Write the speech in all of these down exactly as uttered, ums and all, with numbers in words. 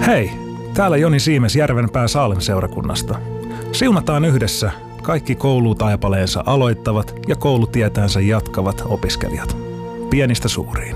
Hei, täällä Joni Siimes Järvenpään Saalem-seurakunnasta. Siunataan yhdessä kaikki koulutaipaleensa aloittavat ja koulutietänsä jatkavat opiskelijat, pienistä suuriin.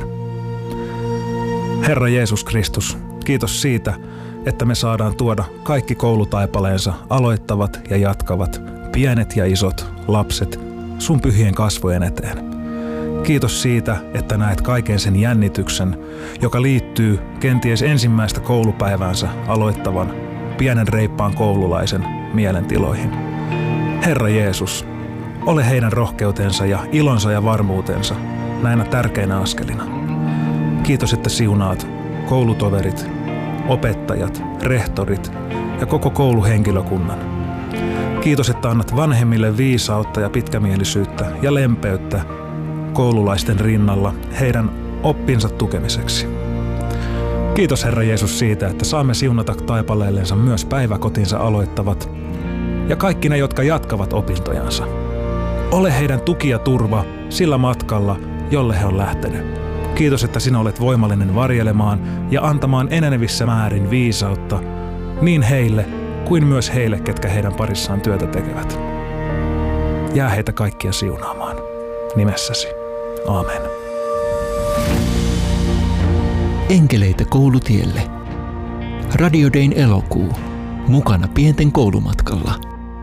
Herra Jeesus Kristus, kiitos siitä, että me saadaan tuoda kaikki koulutaipaleensa aloittavat ja jatkavat, pienet ja isot lapset sun pyhien kasvojen eteen. Kiitos siitä, että näet kaiken sen jännityksen, joka liittyy kenties ensimmäistä koulupäiväänsä aloittavan pienen reippaan koululaisen mielentiloihin. Herra Jeesus, ole heidän rohkeutensa ja ilonsa ja varmuutensa näinä tärkeinä askelina. Kiitos, että siunaat koulutoverit, opettajat, rehtorit ja koko kouluhenkilökunnan. Kiitos, että annat vanhemmille viisautta ja pitkämielisyyttä ja lempeyttä koululaisten rinnalla heidän oppinsa tukemiseksi. Kiitos Herra Jeesus siitä, että saamme siunata taipaleellensa myös päiväkotinsa aloittavat ja kaikki ne, jotka jatkavat opintojansa. Ole heidän tuki ja turva sillä matkalla, jolle he on lähtenyt. Kiitos, että sinä olet voimallinen varjelemaan ja antamaan enenevissä määrin viisautta niin heille kuin myös heille, ketkä heidän parissaan työtä tekevät. Jää heitä kaikkia siunaamaan. Nimessäsi. Aamen. Enkeleitä koulutielle. Radio Dayn elokuu. Mukana pienten koulumatkalla.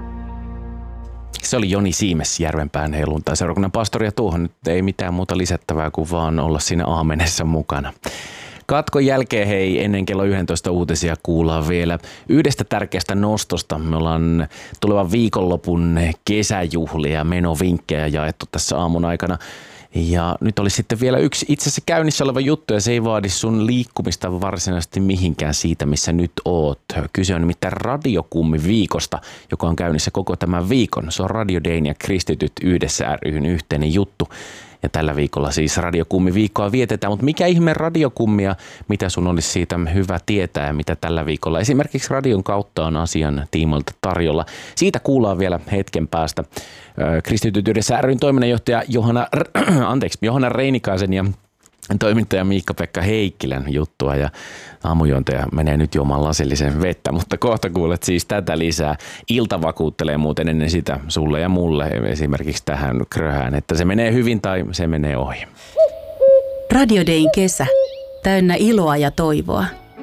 Se oli Joni Siimes Järvenpään helluntai-seurakunnan pastori, ja tuohon nyt ei mitään muuta lisättävää kuin vaan olla siinä aamenessa mukana. Katkon jälkeen hei, ennen kello yksitoista uutisia kuullaan vielä yhdestä tärkeästä nostosta. Me ollaan tulevan viikonlopun kesäjuhlia ja menovinkkejä jaettu tässä aamun aikana. Ja nyt oli sitten vielä yksi itse asiassa käynnissä oleva juttu, ja se ei vaadi sun liikkumista varsinaisesti mihinkään siitä, missä nyt oot. Kyse on nimittäin Radiokummi viikosta, joka on käynnissä koko tämän viikon. Se on Radio Dayn ja Kristityt yhdessä ry:n yhteinen juttu. Ja tällä viikolla siis Radiokummi viikkoa vietetään, mutta mikä ihme radiokummia, mitä sun olisi siitä hyvä tietää ja mitä tällä viikolla esimerkiksi radion kautta on asian tiimoilta tarjolla. Siitä kuullaan vielä hetken päästä. Kristityt yhdessä ry:n toiminnanjohtaja Johanna, anteeksi, Johanna Reinikaisen ja toimittaja Miikka-Pekka Heikkilän juttua, ja aamujuontaja menee nyt juomaan lasillisen vettä, mutta kohta kuulet siis tätä lisää. Ilta vakuuttelee muuten ennen sitä sulle ja mulle esimerkiksi tähän kröhään, että se menee hyvin tai se menee ohi. Radio Dayn kesä, täynnä iloa ja toivoa.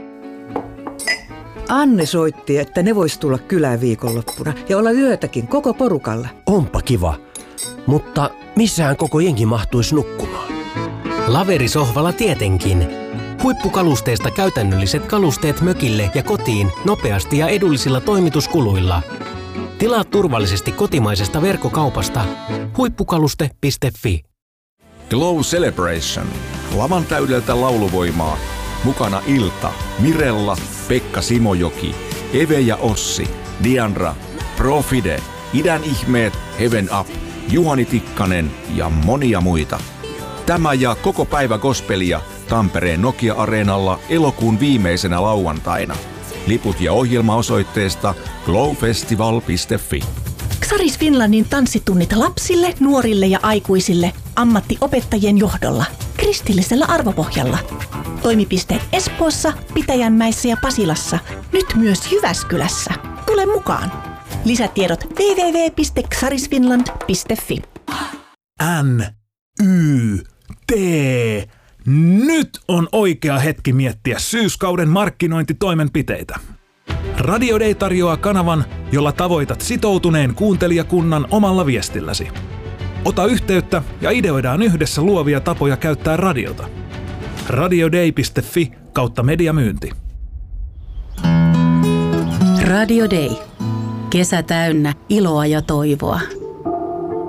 Anne soitti, että ne vois tulla kylään viikonloppuna ja olla yötäkin koko porukalla. Onpa kiva, mutta missähän koko jengi mahtuisi nukkumaan? Laverisohvalla tietenkin. Huippukalusteista käytännölliset kalusteet mökille ja kotiin nopeasti ja edullisilla toimituskuluilla. Tilaa turvallisesti kotimaisesta verkkokaupasta huippukaluste piste fi. Glow Celebration. Lavan täydeltä lauluvoimaa. Mukana Ilta, Mirella, Pekka Simojoki, Eve ja Ossi, Diandra, Profide, Idän ihmeet, Heaven Up, Juhani Tikkanen ja monia muita. Tämä ja koko päivä gospelia Tampereen Nokia-areenalla elokuun viimeisenä lauantaina. Liput ja ohjelma osoitteesta glowfestival piste fi. Xaris Finlandin tanssitunnit lapsille, nuorille ja aikuisille ammattiopettajien johdolla. Kristillisellä arvopohjalla. Toimipisteet Espoossa, Pitäjänmäessä ja Pasilassa. Nyt myös Jyväskylässä. Tule mukaan. Lisätiedot double-u double-u double-u piste xarisfinland piste fi. N, Y, T. Nyt on oikea hetki miettiä syyskauden markkinointitoimenpiteitä. Radio Day tarjoaa kanavan, jolla tavoitat sitoutuneen kuuntelijakunnan omalla viestilläsi. Ota yhteyttä ja ideoidaan yhdessä luovia tapoja käyttää radiota. radioday piste fi kautta mediamyynti. Radio Day. Kesä täynnä iloa ja toivoa.